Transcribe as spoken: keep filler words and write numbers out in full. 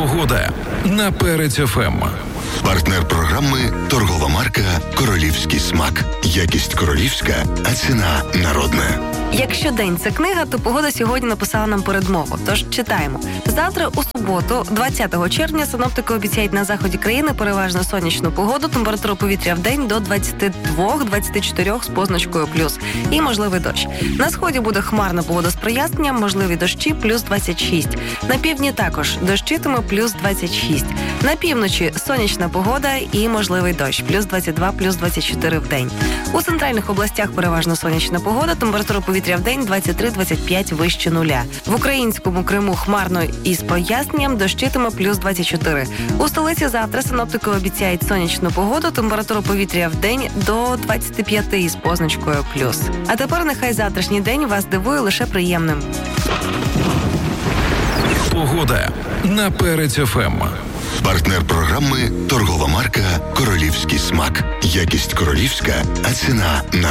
Погода на Перець еф ем. Партнер програми – торгова марка «Королівський смак». Якість королівська, а ціна народна. Якщо день – це книга, то погода сьогодні написала нам передмову. Тож читаємо. Завтра у суботу, двадцятого червня, синоптики обіцяють на заході країни переважно сонячну погоду, температуру повітря в день до двадцять два - двадцять чотири з позначкою плюс. І можливий дощ. На сході буде хмарна погода з проясненням, можливі дощі плюс двадцять шість. На півдні також дощитиме плюс двадцять шість. На півночі сонячна погода і можливий дощ плюс двадцять два - плюс двадцять чотири в день. У центральних областях переважно сонячна погода, температура повітря в день двадцять три - двадцять п'ять вище нуля. В українському Криму хмарно із проясненням, дощитиме плюс двадцять чотири. У столиці завтра синоптики обіцяють сонячну погоду, температура повітря в день до двадцять п'ять із позначкою плюс. А тепер нехай завтрашній день вас дивує лише приємним. Погода на Перець еф ем. Партнер програми – торгова марка «Королівський смак». Якість королівська, а ціна народна.